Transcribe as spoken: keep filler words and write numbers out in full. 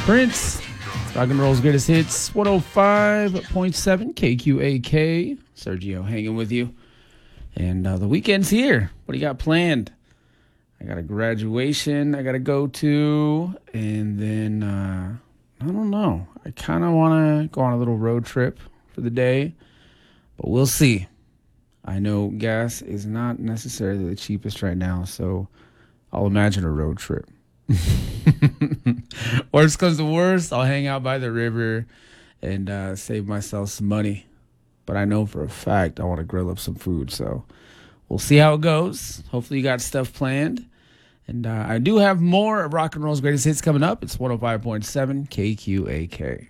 Prince. Rock and roll's greatest hits. one oh five point seven K Q A K. Sergio hanging with you. And uh, the weekend's here. What do you got planned? I got a graduation I got to go to. And then, uh, I don't know. I kind of want to go on a little road trip for the day. But we'll see. I know gas is not necessarily the cheapest right now. So I'll imagine a road trip. Worst comes to worst, I'll hang out by the river and uh, save myself some money. But I know for a fact I want to grill up some food. So we'll see how it goes. Hopefully you got stuff planned. And uh, I do have more of Rock and Roll's greatest hits coming up. It's one oh five point seven K Q A K.